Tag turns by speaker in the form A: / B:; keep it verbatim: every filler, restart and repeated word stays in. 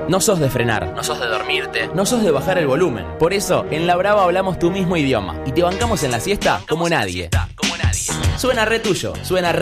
A: No sos de frenar, no sos de dormirte, no sos de bajar el volumen. Por eso, en La Brava hablamos tu mismo idioma y te bancamos en la siesta como nadie. Suena re tuyo, suena re